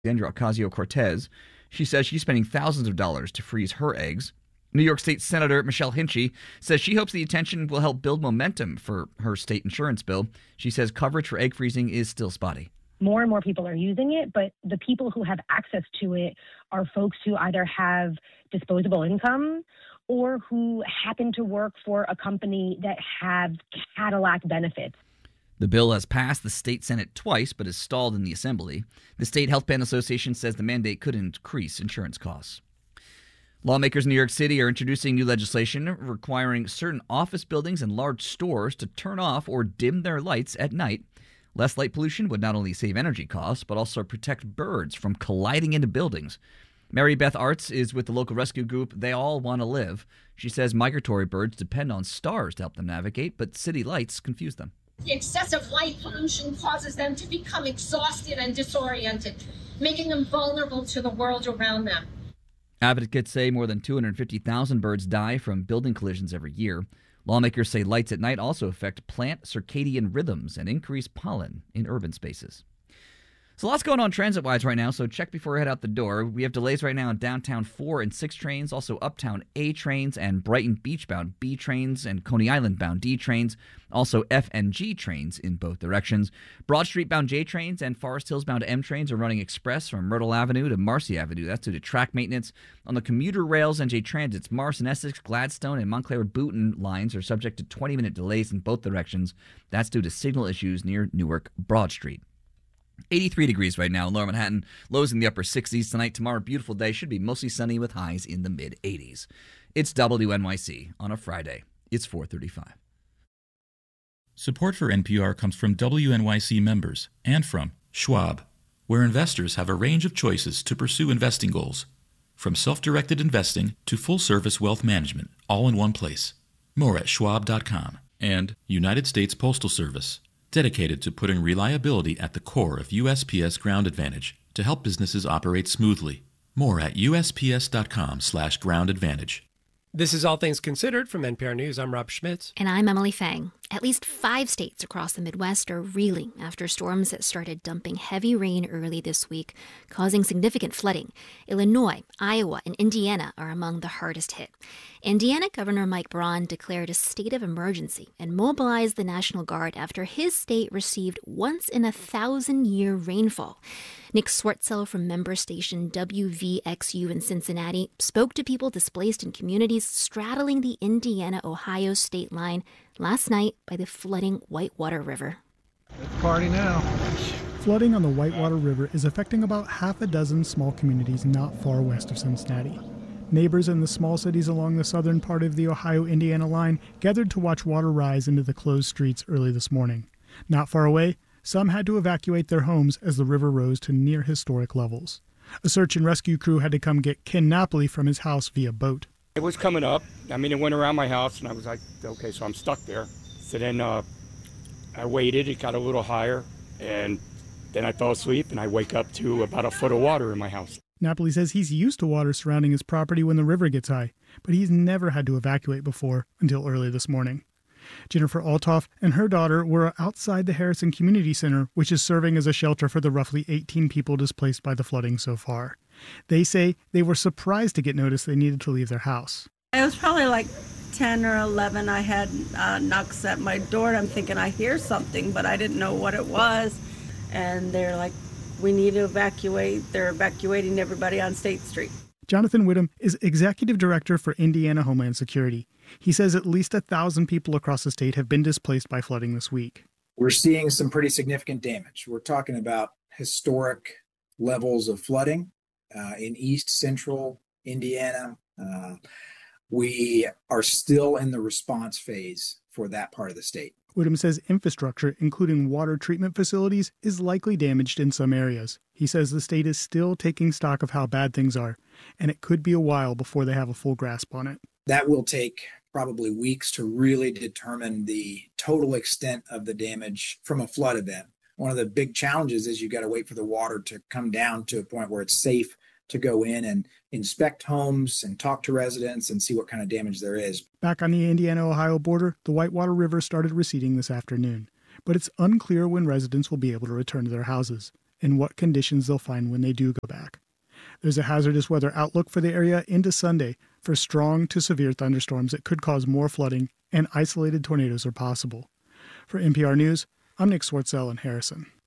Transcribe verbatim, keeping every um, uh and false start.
Alexandria Ocasio-Cortez. She says she's spending thousands of dollars to freeze her eggs. New York State Senator Michelle Hinchy says she hopes the attention will help build momentum for her state insurance bill. She says coverage for egg freezing is still spotty. More and more people are using it, but the people who have access to it are folks who either have disposable income or who happen to work for a company that have Cadillac benefits. The bill has passed the state Senate twice, but is stalled in the Assembly. The State Health Plan Association says the mandate could increase insurance costs. Lawmakers in New York City are introducing new legislation requiring certain office buildings and large stores to turn off or dim their lights at night. Less light pollution would not only save energy costs, but also protect birds from colliding into buildings. Mary Beth Arts is with the local rescue group They All Want to Live. She says migratory birds depend on stars to help them navigate, but city lights confuse them. The excessive light pollution causes them to become exhausted and disoriented, making them vulnerable to the world around them. Advocates say more than two hundred fifty thousand birds die from building collisions every year. Lawmakers say lights at night also affect plant circadian rhythms and increase pollen in urban spaces. So lots going on transit-wise right now, so check before you head out the door. We have delays right now on downtown four and six trains, also uptown A trains and Brighton Beach-bound B trains and Coney Island-bound D trains, also F and G trains in both directions. Broad Street-bound J trains and Forest Hills-bound M trains are running express from Myrtle Avenue to Marcy Avenue. That's due to track maintenance. On the commuter rails and J Transits, Mars and Essex, Gladstone, and Montclair Booton lines are subject to twenty-minute delays in both directions. That's due to signal issues near Newark Broad Street. eighty-three degrees right now in Lower Manhattan. Lows in the upper sixties tonight. Tomorrow, beautiful day. Should be mostly sunny with highs in the mid-eighties. It's W N Y C on a Friday. It's four thirty-five. Support for N P R comes from W N Y C members and from Schwab, where investors have a range of choices to pursue investing goals. From self-directed investing to full-service wealth management, all in one place. More at schwab dot com. And United States Postal Service, dedicated to putting reliability at the core of U S P S Ground Advantage to help businesses operate smoothly. More at U S P S dot com slash ground advantage. This is All Things Considered from N P R News. I'm Rob Schmitz. And I'm Emily Fang. At least five states across the Midwest are reeling after storms that started dumping heavy rain early this week, causing significant flooding. Illinois, Iowa, and Indiana are among the hardest hit. Indiana Governor Mike Braun declared a state of emergency and mobilized the National Guard after his state received once-in-a-thousand-year rainfall. Nick Swartzel from member station W V X U in Cincinnati spoke to people displaced in communities straddling the Indiana-Ohio state line last night by the flooding Whitewater River. Let's party now. Flooding on the Whitewater River is affecting about half a dozen small communities not far west of Cincinnati. Neighbors in the small cities along the southern part of the Ohio-Indiana line gathered to watch water rise into the closed streets early this morning. Not far away, some had to evacuate their homes as the river rose to near historic levels. A search and rescue crew had to come get Ken Napoli from his house via boat. It was coming up. I mean, it went around my house, and I was like, okay, so I'm stuck there. So then uh, I waited. It got a little higher, and then I fell asleep, and I wake up to about a foot of water in my house. Napoli says he's used to water surrounding his property when the river gets high, but he's never had to evacuate before until early this morning. Jennifer Altoff and her daughter were outside the Harrison Community Center, which is serving as a shelter for the roughly eighteen people displaced by the flooding so far. They say they were surprised to get notice they needed to leave their house. It was probably like ten or eleven. I had uh, knocks at my door, and I'm thinking I hear something, but I didn't know what it was. And they're like, we need to evacuate. They're evacuating everybody on State Street. Jonathan Whittam is executive director for Indiana Homeland Security. He says at least a thousand people across the state have been displaced by flooding this week. We're seeing some pretty significant damage. We're talking about historic levels of flooding uh, in east central Indiana. Uh, we are still in the response phase for that part of the state. Whittam says infrastructure, including water treatment facilities, is likely damaged in some areas. He says the state is still taking stock of how bad things are, and it could be a while before they have a full grasp on it. That will take probably weeks to really determine the total extent of the damage from a flood event. One of the big challenges is you've got to wait for the water to come down to a point where it's safe to go in and inspect homes and talk to residents and see what kind of damage there is. Back on the Indiana-Ohio border, the Whitewater River started receding this afternoon, but it's unclear when residents will be able to return to their houses. and what conditions they'll find when they do go back. There's a hazardous weather outlook for the area into Sunday for strong to severe thunderstorms that could cause more flooding, and isolated tornadoes are possible. For N P R News, I'm Nick Swartzell in Harrison.